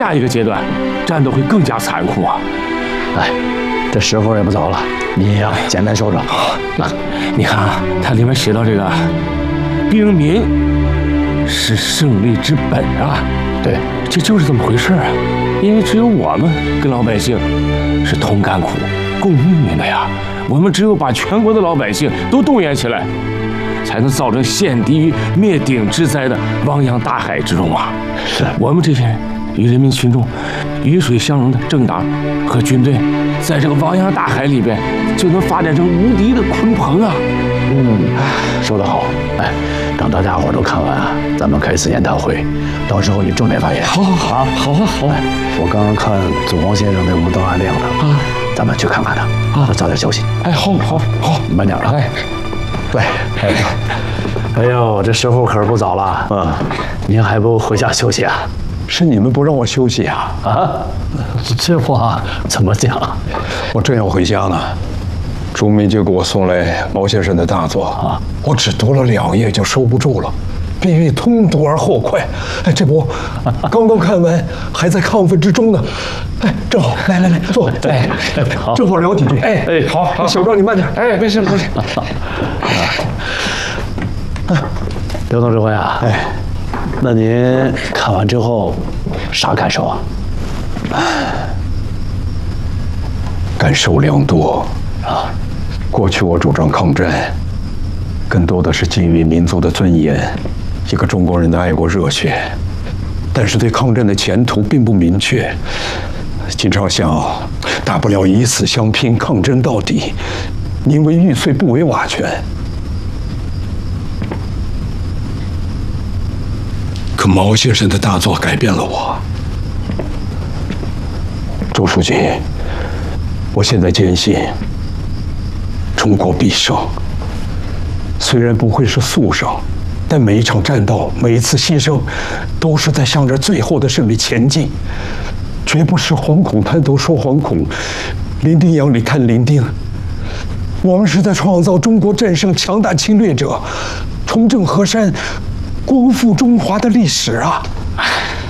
下一个阶段，战斗会更加残酷啊！ 哎，这时候也不早了，你呀，简单收着。 那你看啊，它里面写到这个，兵民是胜利之本啊。 对， 这就是这么回事啊。因为只有我们跟老百姓是同甘苦、共命运的呀。我们只有把全国的老百姓都动员起来，才能造成陷敌于灭顶之灾的汪洋大海之中啊！ 是我们这些人与人民群众鱼水相融的政党和军队，在这个汪洋大海里边，就能发展成无敌的鲲鹏啊！ 说得好。哎，等大家伙都看完啊，咱们开次研讨会，到时候你重点发言。 好，好。 我刚刚看祖皇先生那屋灯暗亮的啊，咱们去看看他啊，找点消息。 哎，好， 你慢点啊。 哎， 对，哎呦，这时候可是不早了。您还不回家休息啊？ 是你们不让我休息啊？ 啊，这话怎么讲？ 我正要回家呢，朱明就给我送来毛先生的大作啊，我只读了2页就收不住了，必须通读而后快。哎，这不，刚刚看完，还在亢奋之中呢。哎，正好，来，坐。 哎，好， 正好聊几句。 哎，好， 小赵你慢点。 哎，没事。 刘总指挥啊，哎，那您看完之后啥感受啊？ 感受良多啊！过去我主张抗战，更多的是基于民族的尊严，一个中国人的爱国热血，但是对抗战的前途并不明确，经常想，大不了以死相拼，抗争到底，宁为玉碎不为瓦全。可毛先生的大作改变了我，周书记，我现在坚信，中国必胜。虽然不会是速胜，但每一场战斗，每一次牺牲，都是在向着最后的胜利前进，绝不是惶恐滩头说惶恐，伶仃洋里看伶仃。我们是在创造中国战胜强大侵略者，重振河山，光复中华的历史啊！